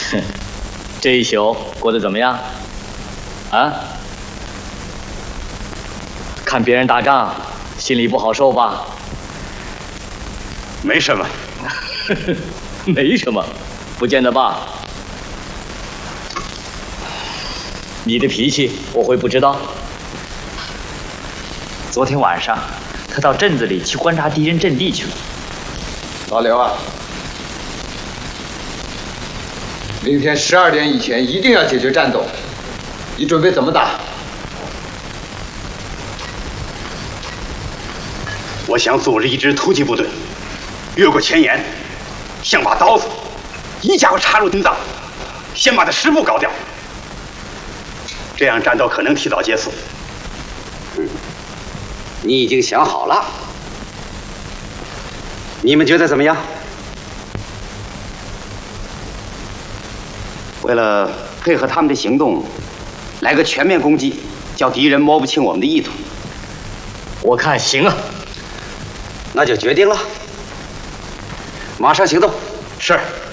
这一宿过得怎么样？啊？看别人打仗，心里不好受吧？ 没什么。 没什么，不见得吧？你的脾气我会不知道？ 昨天晚上，他到镇子里去观察敌人阵地去了。 老刘啊，明天12点以前一定要解决战斗。你准备怎么打？ 我想组织一支突击部队，越过前沿，像把刀子，一家伙插入敌裆，先把他师部搞掉，这样战斗可能提早结束。 你已经想好了，你们觉得怎么样？为了配合他们的行动，来个全面攻击，叫敌人摸不清我们的意图。 我看行啊。 那就决定了，马上行动。 是。